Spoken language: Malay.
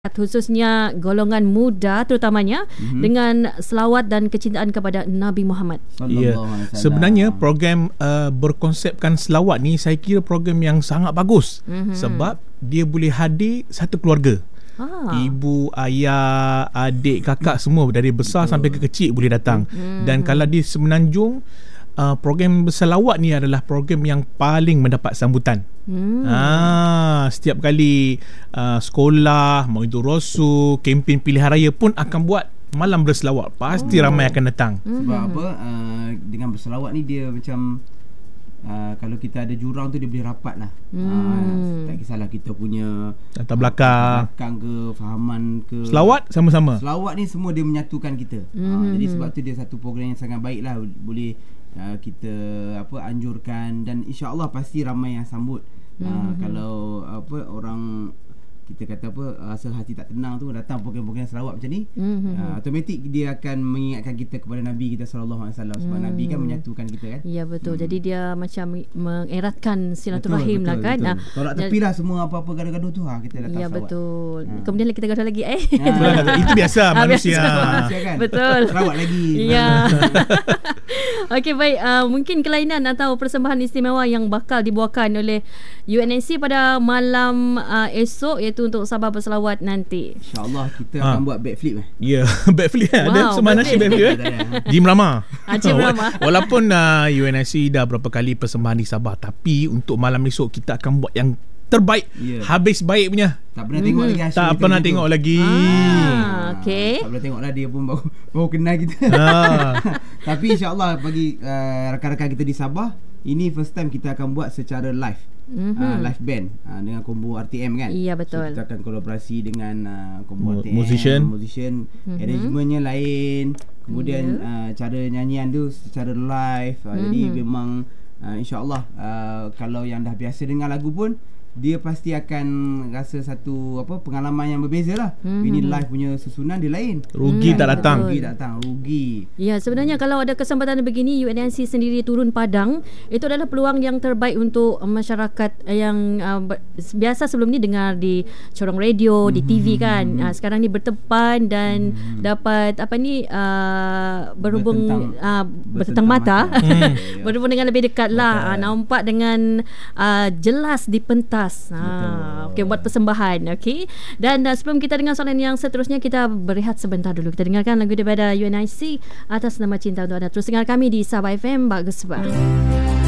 khususnya golongan muda terutamanya dengan selawat dan kecintaan kepada Nabi Muhammad. Ya, sebenarnya program berkonsepkan selawat ni saya kira program yang sangat bagus sebab dia boleh hadir satu keluarga. Ibu, ayah, adik, kakak semua dari besar sampai ke kecil boleh datang. Dan kalau di Semenanjung, program berselawat ni adalah program yang paling mendapat sambutan. Setiap kali sekolah, Maulidur Rasul, kempen pilihan raya pun akan buat malam berselawat. Pasti ramai akan datang. Sebab apa? Dengan berselawat ni dia macam kalau kita ada jurang tu dia boleh rapat lah. Tak kisahlah kita punya latar belakang ke fahaman ke. Selawat sama-sama. Selawat ni semua dia menyatukan kita. Jadi sebab tu dia satu program yang sangat baik lah. Boleh kita anjurkan dan insya-Allah pasti ramai yang sambut. Kalau orang kita kata rasa hati tak tenang tu datang program-program selawat macam ni, automatik dia akan mengingatkan kita kepada Nabi kita sallallahu alaihi wasallam sebab Nabi kan menyatukan kita kan. Ya betul. Jadi dia macam mengeratkan silaturahim lah kan. Tolak tepilah semua apa-apa gaduh-gaduh tu kita datang selawat. Ya betul. Kemudian kita gaduh lagi itu biasa manusia. Kan? Betul. Selawat lagi. Ya. Okey baik, mungkin kelainan atau persembahan istimewa yang bakal dibawakan oleh UNNC pada malam esok iaitu untuk Sabah berselawat nanti. InsyaAllah kita akan buat backflip. Ya, backflip ada semana nasi backflip di Melama. Walaupun UNNC dah berapa kali persembahan di Sabah, tapi untuk malam esok kita akan buat yang terbaik, habis baik punya. Tak pernah tengok lagi. Tak pernah tengok lagi. Okay. Tak pernah tengok lah, dia pun baru kenal kita. Tapi insyaAllah bagi rakan-rakan kita di Sabah, ini first time kita akan buat secara live. Live band dengan combo RTM kan. Ya betul. So, kita akan kolaborasi dengan combo RTM, musician arrangementnya lain. Kemudian cara nyanyian tu secara live. Jadi memang insyaAllah kalau yang dah biasa dengar lagu pun dia pasti akan rasa satu pengalaman yang berbeza lah. Ini live punya susunan dia lain. Rugi tak datang. Rugi. Ya, sebenarnya kalau ada kesempatan begini UNNC sendiri turun padang, itu adalah peluang yang terbaik untuk masyarakat yang biasa sebelum ni dengar di corong radio, di TV kan. Sekarang ni bertepan dan dapat berhubung bertentang mata. Berhubung dengan lebih dekat lah. Nampak dengan jelas di pentas. Okey, buat persembahan. Okey. Dan sebelum kita dengar soalan yang seterusnya, kita berehat sebentar dulu. Kita dengarkan lagu daripada UNNC Atas Nama Cinta untuk anda. Terus dengar kami di Sabah FM Bagus Sebab.